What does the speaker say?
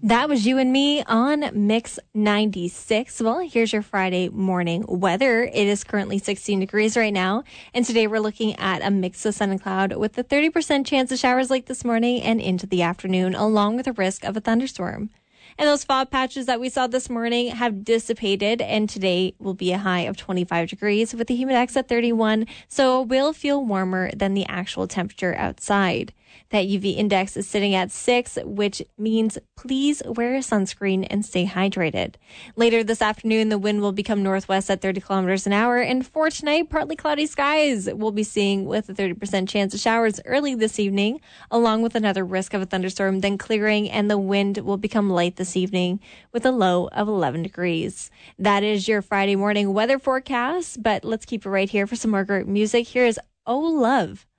That was You and Me on Mix 96. Well, here's your Friday morning weather. It is currently 16 degrees right now. And today we're looking at a mix of sun and cloud with a 30% chance of showers late this morning and into the afternoon, along with a risk of a thunderstorm. And those fog patches that we saw this morning have dissipated, and today will be a high of 25 degrees with the humidex at 31, so it will feel warmer than the actual temperature outside. That UV index is sitting at 6, which means please wear a sunscreen and stay hydrated. Later this afternoon, the wind will become northwest at 30 kilometers an hour. And for tonight, partly cloudy skies we'll be seeing with a 30% chance of showers early this evening, along with another risk of a thunderstorm, then clearing, and the wind will become light this evening with a low of 11 degrees. That is your Friday morning weather forecast, but let's keep it right here for some more great music. Here is Oh Love